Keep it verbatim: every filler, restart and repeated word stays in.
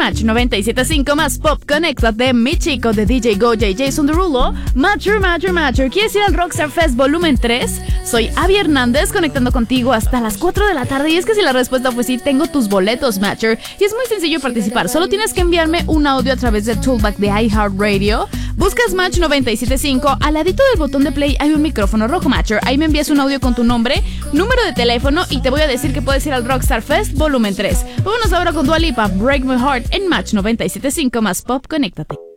Match noventa y siete punto cinco más Pop, conéctate, mi chico de D J Goya y Jason Derulo. Matcher, Matcher, Matcher, ¿quieres ir al Rockstar Fest Volumen tres? Soy Abby Hernández, conectando contigo hasta las cuatro de la tarde. Y es que si la respuesta fue sí, tengo tus boletos, Matcher. Y es muy sencillo participar, solo tienes que enviarme un audio a través del Toolback de iHeartRadio. Buscas Match noventa y siete punto cinco, al ladito del botón de play hay un micrófono rojo, Matcher. Ahí me envías un audio con tu nombre, número de teléfono y te voy a decir que puedes ir al Rockstar Fest Volumen tres. Vámonos ahora con Dua Lipa, Break My Heart en Match noventa y siete punto cinco más Pop, conéctate.